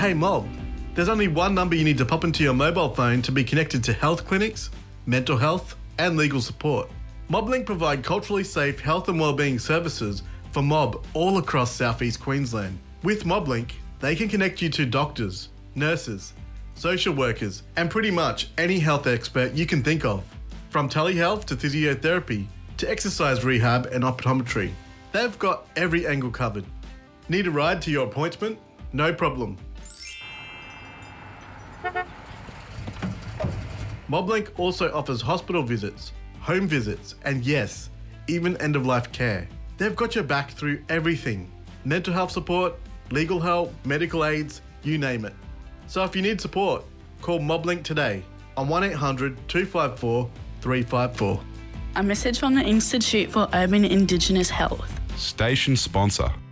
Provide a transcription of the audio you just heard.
Hey Mob, there's only one number you need to pop into your mobile phone to be connected to health clinics, mental health and legal support. MobLink provide culturally safe health and wellbeing services for mob all across southeast Queensland. With MobLink, they can connect you to doctors, nurses, social workers and pretty much any health expert you can think of. From telehealth to physiotherapy to exercise rehab and optometry. They've got every angle covered. Need a ride to your appointment? No problem. MobLink also offers hospital visits, home visits, and yes, even end-of-life care. They've got your back through everything. Mental health support, legal help, medical aids, you name it. So if you need support, call MobLink today on 1800 254 354. A message from the Institute for Urban Indigenous Health. Station sponsor.